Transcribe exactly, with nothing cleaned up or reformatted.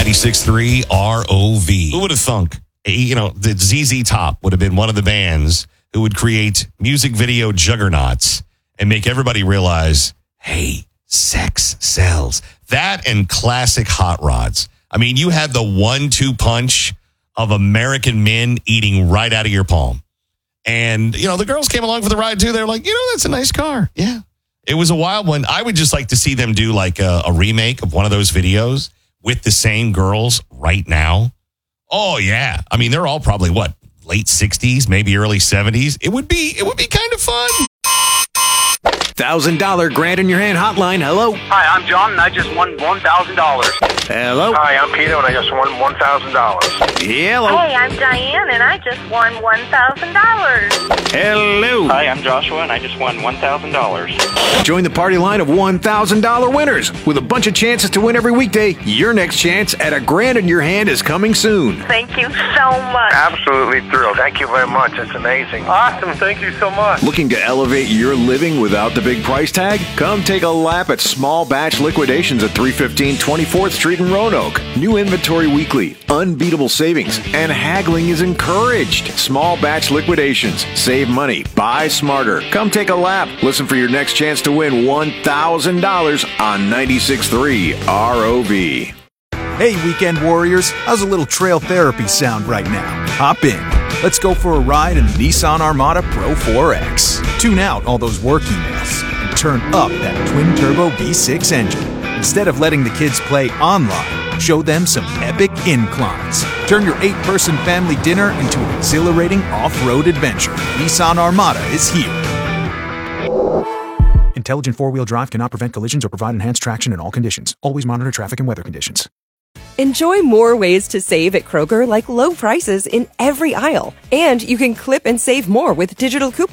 ninety-six point three R O V. Who would have thunk, you know, that Z Z Top would have been one of the bands who would create music video juggernauts and make everybody realize, hey, sex sells. That and classic hot rods. I mean, you had the one two punch of American men eating right out of your palm. And, you know, the girls came along for the ride, too. They're like, you know, that's a nice car. Yeah. It was a wild one. I would just like to see them do like a, a remake of one of those videos with the same girls right now. Oh, yeah. I mean, they're all probably, what, late sixties, maybe early seventies. It would be, it would be kind of fun. one thousand dollars Grant in your hand hotline. Hello. Hi, I'm John, and I just won one thousand dollars. Hello. Hi, I'm Peter, and I just won one thousand dollars. Hello. Hey, I'm Diane, and I just won one thousand dollars. Hello. Hi, I'm Joshua, and I just won one thousand dollars. Join the party line of one thousand dollars winners. With a bunch of chances to win every weekday, your next chance at a grand in your hand is coming soon. Thank you so much. Absolutely thrilled. Thank you very much. It's amazing. Awesome. Thank you so much. Looking to elevate your living without the big price tag? Come take a lap at Small Batch Liquidations at three fifteen twenty-fourth Street in Roanoke. New inventory weekly, unbeatable savings, and haggling is encouraged. Small Batch Liquidations. Save money. Buy smarter. Come take a lap. Listen for your next chance to win one thousand dollars on ninety-six point three R O V. Hey, weekend warriors, how's a little trail therapy sound right now? Hop in. Let's go for a ride in the Nissan Armada Pro four X. Tune out all those work emails and turn up that twin-turbo V six engine. Instead of letting the kids play online, show them some epic inclines. Turn your eight-person family dinner into an exhilarating off-road adventure. Nissan Armada is here. Intelligent four-wheel drive cannot prevent collisions or provide enhanced traction in all conditions. Always monitor traffic and weather conditions. Enjoy more ways to save at Kroger, like low prices in every aisle. And you can clip and save more with digital coupons.